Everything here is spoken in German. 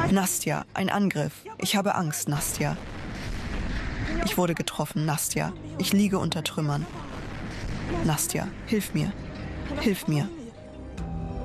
Nastja, ein Angriff. Ich habe Angst, Nastja. Ich wurde getroffen, Nastja. Ich liege unter Trümmern. Nastja, hilf mir. Hilf mir.